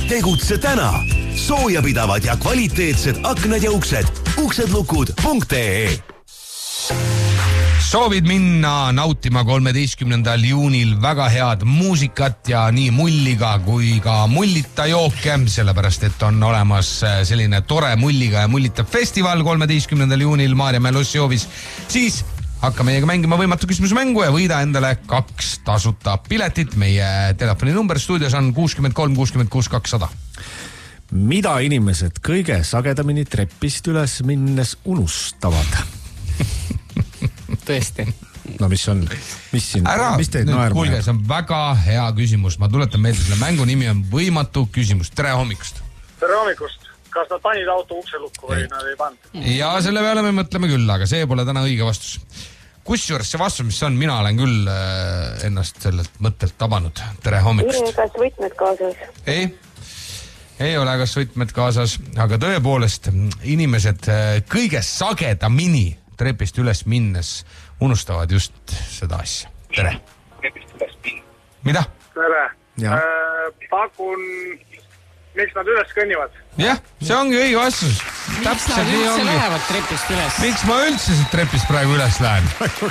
Tegutse täna. Soojapidavad ja kvaliteetsed aknad ja uksed. uksedlukud.ee. Soovid minna nautima 13. juunil väga head muusikat ja nii mulliga kui ka mullita jooke, sellepärast et on olemas selline tore mulliga ja mullita festival 13. juunil Maarjamäe Lossioovis, siis hakka meiega mängima võimatu küsimuse mängu ja võida endale 2 tasuta piletit. Meie telefoninumber stuudios on 63 66 200. Mida inimesed kõige sagedamini trepist üles minnes unustavad? Tõesti. No mis on? Mis siin? Mis teid naerma? Kuulge, see on väga hea küsimus. Ma tuletan meelde, selle mängu nimi on võimatu küsimus. Tere hommikust! Tere hommikust! Kas nad panid auto ukselukku või nad ei pannud? Ja selle peale me mõtleme küll, aga see pole täna õige vastus. Kusjuures see vastus, mis on, mina olen küll ennast sellelt mõttelt tabanud. Tere hommikust! Kas võtmed kaasas? Ei ole kas võtmed kaasas, aga tõepoolest inimesed kõige sagedamini trepist üles minnes unustavad just seda asja. Tere! Trepist üles minnes. Mida? Tere! Pakun, miks nad üles kõnnivad? Jah, see ongi õige vastus. Miks nad üldse lähevad trepist üles? Miks ma üldse trepist praegu üles lähen?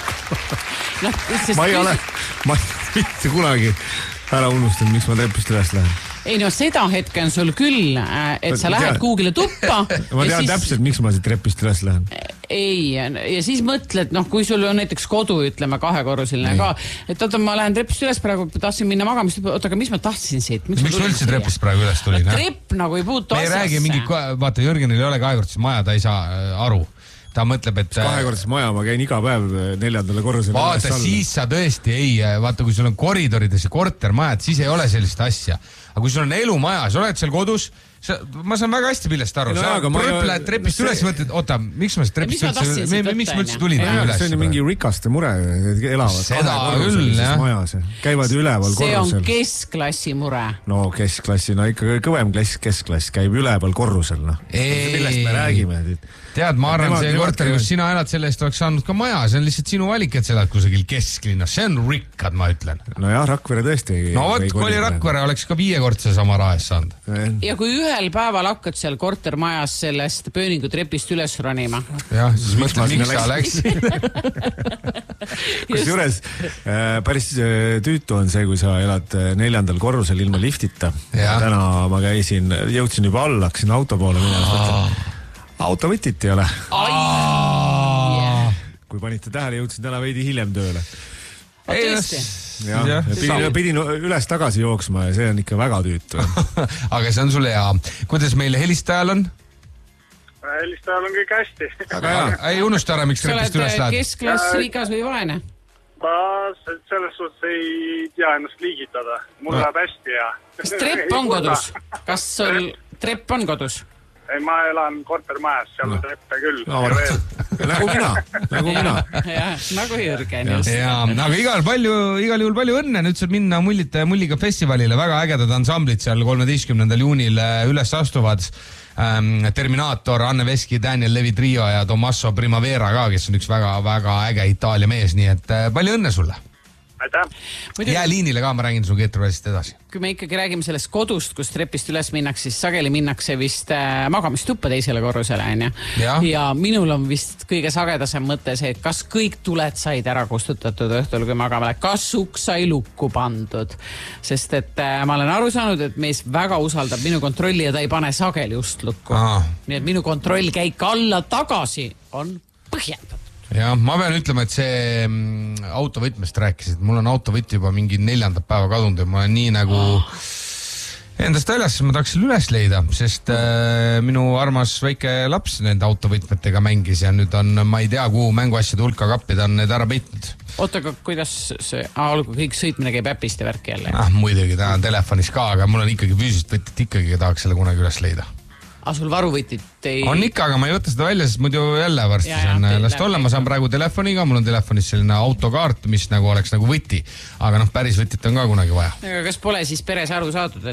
Ma ei ole mitte kunagi ära unustanud, miks ma trepist üles lähen. Ei no seda hetke on sul küll, et sa lähed kuugile tuppa. Ma tean täpselt, miks ma siit trepist üles lähen. Ei, ja siis mõtled, kui sul on näiteks kodu, ütleme, 2-korruseline ka, et oota, ma lähen trepist üles praegu, tahtsin minna magamist, oota, aga mis ma tahtsin siit? Miks ma üldse trepist praegu üles tulin? Trepp nagu ei puutu asjasse. Me ei räägi mingi, vaata, Jürgenil ei ole 2-korruses maja, ta ei saa aru. Ta mõtleb, et 2-korruses maja, ma käin iga päev 4. korrusele. Vaata, siis sa tõesti ei, vaata, kui sul on koridorides ja kortermajad, siis ei ole sellist asja. Aga kui sul on elumaja, sa oled seal kodus, ma saan väga hästi millest aru. Sa lähed trepist üles ja mõtled, oota, miks ma trepist üldse tulin üles? See on mingi rikaste mure, elavad 2-korruselises majas. Käivad üleval korrusel. See on keskklassi mure. No keskklassi, no ikka kõvem keskklass käib üleval korrusel. Millest me räägime? Tead, ma arvan, see korter, kus sina elad, selle eest oleks saanud ka maja. See on lihtsalt sinu valik, et sa elad kusagil kesklinnas. See on rikkad, ma ütlen. No jah, Rakvere tõesti. No vot, kui oli Rakvere, oleks ka 5-kordse sama raha eest saanud. Ja kui ühel päeval hakkad seal kortermajas sellest pööningu trepist üles ronima. Jah, siis mõtled, miks sa läksid. Kusjuures päris tüütu on see, kui sa elad 4. korrusel ilma liftita. Täna ma jõudsin juba alla, hakkasin auto poole minema. Autovõtit ei ole. Kui panite tähele, jõudsin täna veidi hiljem tööle. Pidin üles tagasi jooksma ja see on ikka väga tüütu. Aga see on sulle hea. Kuidas meile helistajal on? Helistajal on kõik hästi. Ei unusta ära, miks trepist üles lähed? Sa oled keskklass, rikas või vaene? Ma selles suhtes ei tea ennast liigitada. Mul läheb hästi ja... Kas trepp on kodus? Kas sul trepp on kodus? Ei, ma elan kortermajas, seal on treppe küll. Nagu mina. Nagu Jürgen just. Aga igal juhul palju õnne. Nüüd saab minna Mullita ja Mulliga festivalile. Väga ägedad ansamblid seal 13. juunil üles astuvad. Terminaator, Anne Veski, Daniel Levi trio ja Tommaso Primavera ka, kes on üks väga äge Itaalia mees. Nii et palju õnne sulle. Jää liinile ka, ma räägin su keetruvälist edasi. Kui me ikkagi räägime sellest kodust, kus trepist üles minnakse, siis sageli minnakse vist magamistuppa teisele korrusele. Ja minul on vist kõige sagedasem mõte see, et kas kõik tuled said ära kustutatud õhtul, kui magama lähed, kas uks sai lukku pandud. Sest et ma olen aru saanud, et mees väga usaldab minu kontrolli ja ta ei pane sageli ust lukku. Nii et minu kontroll käik alla tagasi on põhjendatud. Ja ma pean ütlema, et see autovõtmest rääkisid. Mul on autovõti juba mingi 4. päeva kadunud ja ma olen nii nagu endast väljas, ma tahaksin üles leida, sest minu armas väike laps nende autovõtmetega mängis ja nüüd on, ma ei tea, kuhu mänguasjade hulka kappida on need ära peitnud. Oota, aga kuidas see, olgu kõik sõitmine käib äpist ja värki jälle? Muidugi, täna on telefonis ka, aga mul on ikkagi füüsist võtit ikkagi tahaks selle kunagi üles leida. Sul varuvõtit ei... On ikka, aga ma ei võta seda välja, sest muidu jälle varsti on last olla. Ma saan praegu telefoniga, mul on telefonis selline autokaart, mis nagu oleks nagu võti. Aga päris võtit on ka kunagi vaja. Aga kas pole siis peres aru saadud,